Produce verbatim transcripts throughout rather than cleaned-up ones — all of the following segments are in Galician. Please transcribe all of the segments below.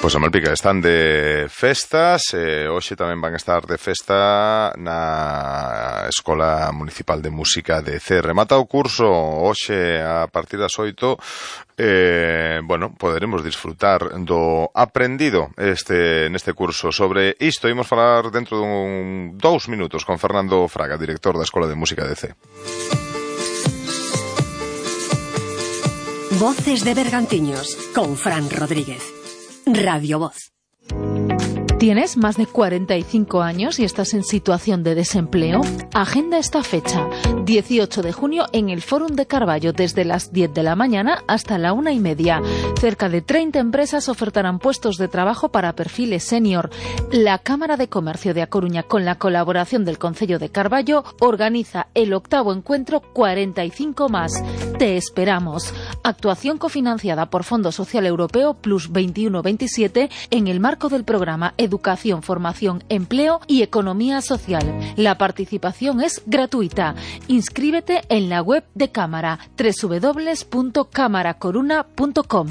Pois a Malpica están de festas, e hoxe tamén van estar de festa na Escola Municipal de Música de Cee. Remata o curso hoxe a partir das oito. Eh, bueno, poderemos disfrutar do aprendido este neste curso. Sobre isto imos falar dentro dun dous minutos con Fernando Fraga, director da Escola de Música de Cee. Voces de Bergantiños con Fran Rodríguez. Radio Voz. ¿Tienes más de cuarenta y cinco años y estás en situación de desempleo? Agenda esta fecha, dieciocho de junio, en el Fórum de Carballo, desde las diez de la mañana hasta la una y media. Cerca de treinta empresas ofertarán puestos de trabajo para perfiles senior. La Cámara de Comercio de A Coruña, con la colaboración del Concello de Carballo, organiza el octavo encuentro cuarenta y cinco más. Te esperamos. Actuación cofinanciada por Fondo Social Europeo Plus veintiuno veintisiete en el marco del programa Educación, Formación, Empleo y Economía Social. La participación es gratuita. Inscríbete en la web de Cámara, doble u doble u doble u punto cámara coruna punto com.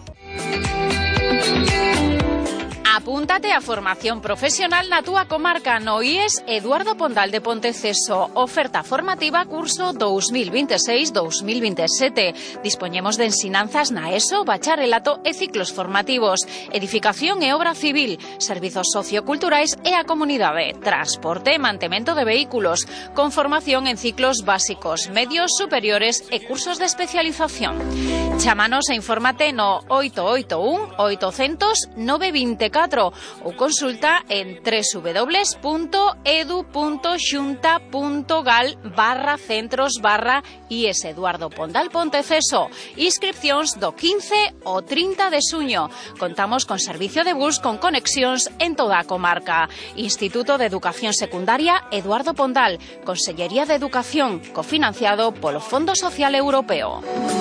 Apúntate a formación profesional na túa comarca no I E S Eduardo Pondal de Ponteceso. Oferta formativa curso dos mil veintiséis dos mil veintisiete. Dispoñemos de ensinanzas na ESO, bacharelato e ciclos formativos, edificación e obra civil, servizos socioculturais e a comunidade, transporte e mantemento de vehículos, con formación en ciclos básicos, medios, superiores e cursos de especialización. Chámanos e infórmate no oito oito un oitocentos nove veinticuatro ou consulta en doble u doble u doble u punto edu punto xunta punto gal barra centros barra I E S Eduardo Pondal Ponteceso. Inscripcións do quince ao trinta de xuño. Contamos con servicio de bus con conexións en toda a comarca. Instituto de Educación Secundaria Eduardo Pondal. Consellería de Educación, cofinanciado polo Fondo Social Europeo.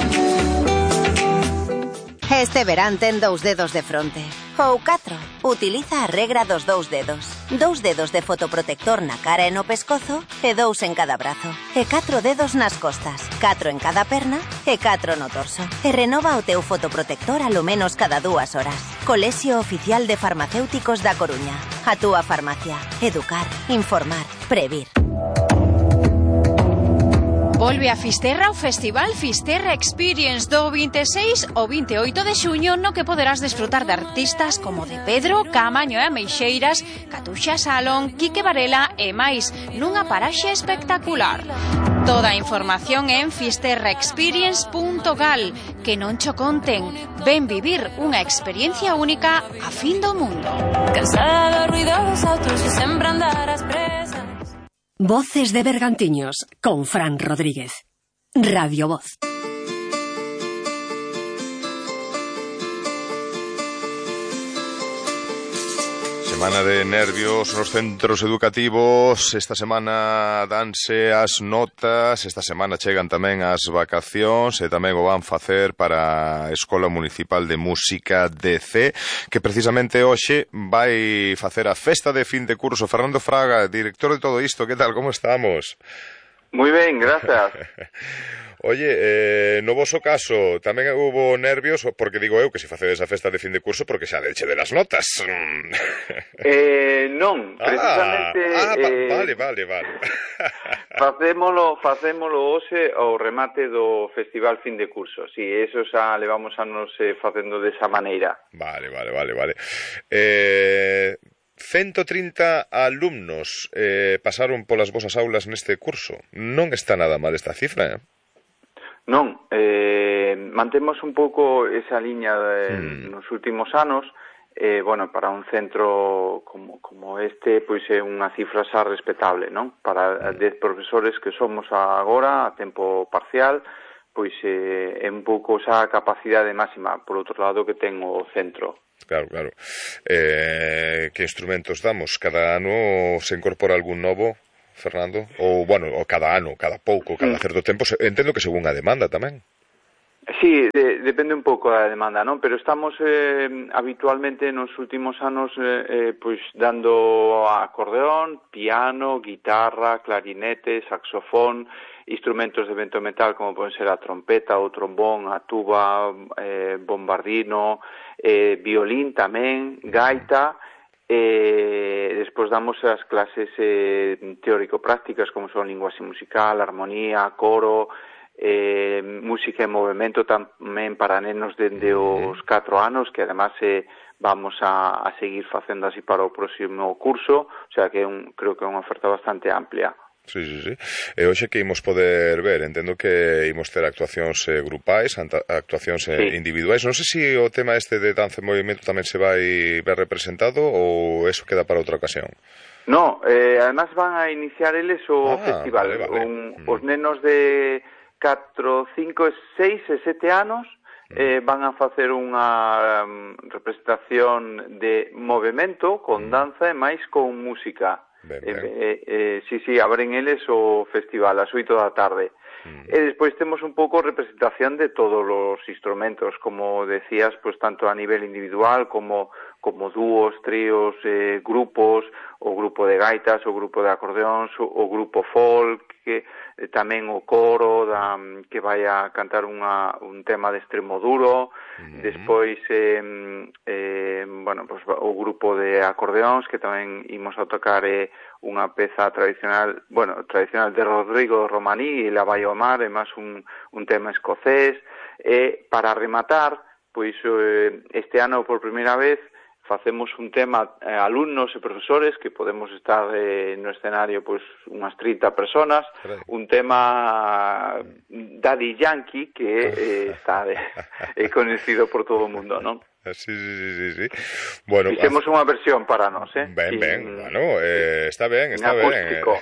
Este verán ten dous dedos de fronte. Ou catro. Utiliza a regra dos dous dedos. Dous dedos de fotoprotector na cara e no pescozo e dous en cada brazo. E catro dedos nas costas. Catro en cada perna e catro no torso. E renova o teu fotoprotector alo menos cada dúas horas. Colexio Oficial de Farmacéuticos da Coruña. A túa farmacia. Educar, informar, previr. Volve a Fisterra o Festival Fisterra Experience do veintiséis ao veintioito de xuño, no que poderás desfrutar de artistas como de Pedro, Camaño e Ameixeiras, Catuxa Salón, Quique Varela e máis, nunha paraxe espectacular. Toda a información en fisterra experience punto gal. Que non cho conten. Ven vivir unha experiencia única a fin do mundo. Cansada do ruido dos autos e sempre andar ás presas. Voces de Bergantiños con Fran Rodríguez. Radio Voz. Semana de nervios nos centros educativos. Esta semana danse as notas, esta semana chegan tamén as vacacións e tamén o van facer para a Escola Municipal de Música de Cee, que precisamente hoxe vai facer a festa de fin de curso. Fernando Fraga, director de todo isto, que tal, como estamos? Moi ben, grazas. Oye, eh, no voso caso tamén hubo nervios, porque digo eu que se facedes a festa de fin de curso porque xa leche de las notas. Eh, non, precisamente... Ah, ah eh, vale, vale, vale. Facémolo, facémolo hoxe ao remate do Festival Fin de Curso. Si, sí, eso xa levamos anos eh, facendo desa maneira. Vale, vale, vale, vale. Eh... ciento trinta alumnos eh, pasaron polas vosas aulas neste curso. Non está nada mal esta cifra, eh? Non, eh, mantemos un pouco esa liña de, mm. nos últimos anos. Eh, bueno, para un centro como, como este, pois é unha cifra xa respetable, non? Para mm. dez profesores que somos agora a tempo parcial, pois eh, é un pouco xa a capacidade máxima, por outro lado, que ten o centro. Claro, claro. Eh, que instrumentos damos? Cada ano se incorpora algún novo, Fernando? Ou, bueno, o cada ano, cada pouco, cada certo tempo, entendo que según a demanda tamén. Sí, de, depende un pouco da demanda, non? Pero estamos eh, habitualmente nos últimos anos eh, eh, pois dando acordeón, piano, guitarra, clarinete, saxofón, instrumentos de vento metal como poden ser a trompeta, o trombón, a tuba, eh, bombardino, eh, violín tamén, gaita. Eh, despois damos as clases eh, teórico-prácticas como son linguaxe musical, armonía, coro, eh, música en movimento tamén para nenos dende os catro anos, que además eh, vamos a, a seguir facendo así para o próximo curso, o sea que é un, creo que é unha oferta bastante amplia. Sí, sí, sí. E hoxe que imos poder ver, entendo que imos ter actuacións eh, grupais, actuacións eh, sí. individuais. Non sei se o tema este de danza en movimento tamén se vai ver representado ou eso queda para outra ocasión. No, eh, además van a iniciar eles o ah, festival. Vale, vale. Un, mm. Os nenos de catro, cinco, seis e sete anos eh, van a facer unha um, representación de movimento con danza e máis con música. Ben, ben. Eh, eh, eh, sí, sí, abren eles o festival ás oito da tarde. Mm. E despois temos un pouco representación de todos os instrumentos, como decías, pues tanto a nivel individual como como dúos, tríos, eh, grupos, o grupo de gaitas, o grupo de acordeóns, o, o grupo folk, que, eh, tamén o coro da, que vai a cantar unha, un tema de Extremoduro, mm-hmm. despois eh, eh, bueno, pues, o grupo de acordeóns que tamén imos a tocar eh, unha peza tradicional, bueno, tradicional de Rodrigo Romaní, e la vai ao mar, e máis un, un tema escocés, e para rematar, pois eh, este ano por primeira vez facemos un tema eh, alumnos e profesores que podemos estar eh, no escenario pois unhas trinta personas, un tema Daddy Yankee que eh, está de, é conhecido por todo o mundo, non? Sí, sí, sí, sí. Bueno, fixemos unha versión para nós, eh? Ben, ben, bueno, eh, está ben, está ben.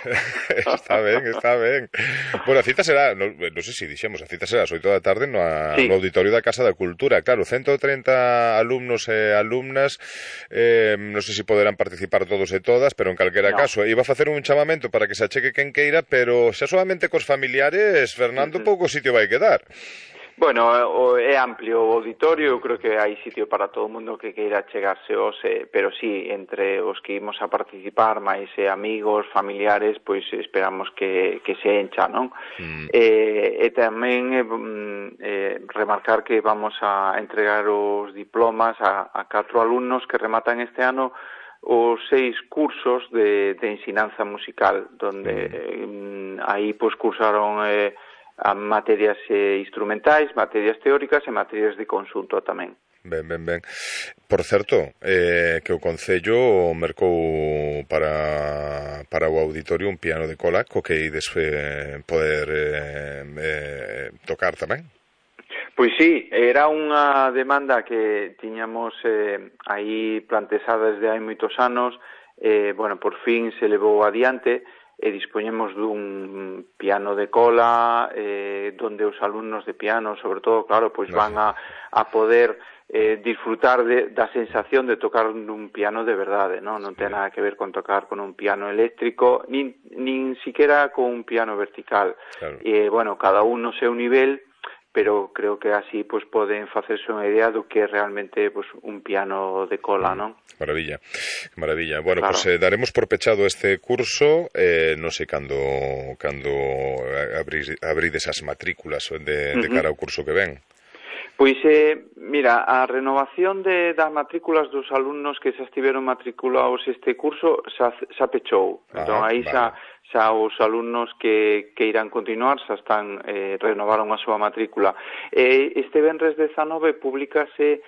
está ben, está ben. Bueno, a cita será, non no sei se dixemos, a cita será ás oito da tarde no, a, sí. no auditorio da Casa da Cultura. Claro, ciento trinta alumnos e alumnas, eh, non sei se poderán participar todos e todas, pero en calquera no. caso, iba a facer un chamamento para que se acheque quen queira, pero xa solamente cos familiares, Fernando, uh-huh. pouco sitio vai quedar. Bueno, é amplio o auditorio, eu creo que hai sitio para todo o mundo que queira chegarse hoxe, pero sí, entre os que imos a participar, máis eh, amigos, familiares, pois esperamos que, que se encha, non? Mm. Eh, e tamén eh, eh, remarcar que vamos a entregar os diplomas a, a catro alumnos que rematan este ano os seis cursos de, de ensinanza musical, donde mm. eh, aí pois cursaron... Eh, a materias eh, instrumentais, materias teóricas e materias de consulta tamén. Ben, ben, ben. Por certo, eh, que o Concello mercou para, para o auditorio un piano de cola co que ides eh, poder eh, eh, tocar tamén. Pois sí, era unha demanda que tiñamos eh, aí plantexada desde hai moitos anos, eh, bueno, por fin se levou adiante, e dispoñemos dun piano de cola eh, donde os alumnos de piano, sobre todo, claro, pois van a, a poder eh, disfrutar de, da sensación de tocar nun piano de verdade, non? Non ten nada que ver con tocar con un piano eléctrico, nin, nin siquiera con un piano vertical. Claro. E, bueno, cada un no seu nivel, pero creo que así pues poden facerse unha idea do que é realmente pues, un piano de cola, non? Maravilla, maravilla. Bueno, claro. pues eh, daremos por pechado este curso, eh, non sei cando cando abrir, abrides as matrículas de, de cara ao curso que ven. Pois, eh, mira, a renovación de, das matrículas dos alumnos que xa estiveron matriculados este curso xa, xa pechou. Ah, entón, aí vale. xa, xa os alumnos que, que irán continuar xa están, eh, renovaron a súa matrícula. Eh, este venres dezanove publicase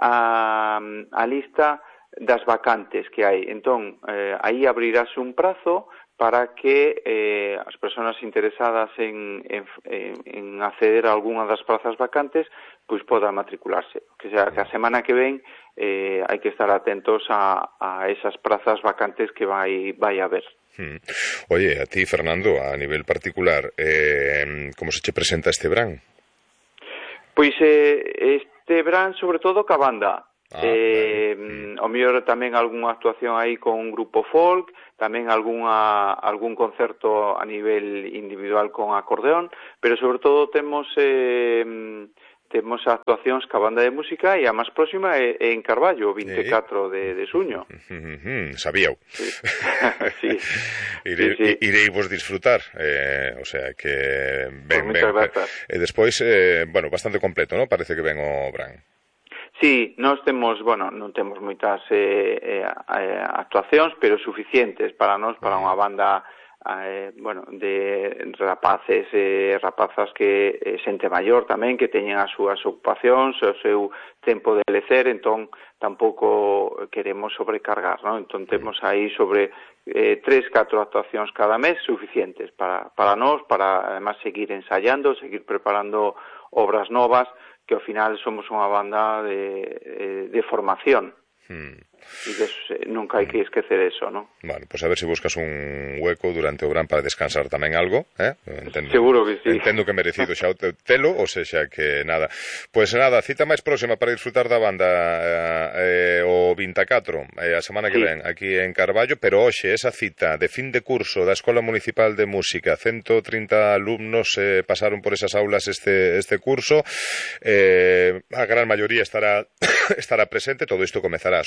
a, a lista das vacantes que hai. Entón, eh, aí abrirase un prazo para que eh, as persoas interesadas en, en, en acceder a algunha das prazas vacantes pois podan matricularse. Que sea que a semana que ven eh, hai que estar atentos a, a esas prazas vacantes que vai, vai haber. Hmm. Oye, a ti, Fernando, a nivel particular, eh, como se che presenta este verán? Pois eh, este verán, sobre todo, ca banda. Ah, eh, vale. O mellor tamén algunha actuación aí con un grupo folk, tamén algunha, algún concerto a nivel individual con acordeón, pero sobre todo temos eh, temos actuacións ca banda de música e a máis próxima é, é en Carballo, o vinte e catro de, de suño. Uh-huh, sabíao. Sí. Sí. Ire, sí, sí. Irei vos disfrutar, eh, o sea que ben, pues ben, ben. E despois, eh, bueno, bastante completo, ¿no? Parece que ven o Bran. Sí, nós temos, bueno, non temos moitas eh, eh, actuacións, pero suficientes para nós, para unha banda eh, bueno, de rapaces e eh, rapazas que eh, xente maior tamén, que teñen as súas ocupacións, o seu tempo de lecer, entón tampouco queremos sobrecargar, non? Entón temos aí sobre eh, tres, catro actuacións cada mes suficientes para, para nós, para además seguir ensayando, seguir preparando obras novas, que ao final somos unha banda de, de formación. Hmm. E des, nunca hai que esquecer eso, ¿no? Bueno, pues a ver se si buscas un hueco durante o Bran para descansar tamén algo, eh? Entendo, seguro que sí. Entendo que merecido xa o telo, ou sexa que nada. Pois pues nada, cita máis próxima para disfrutar da banda eh, o vinte e catro, eh, a semana que sí. ven aquí en Carballo, pero hoxe esa cita de fin de curso da Escola Municipal de Música, ciento trinta alumnos eh, pasaron por esas aulas este, este curso, eh, a gran maioría estará estará presente, todo isto comezará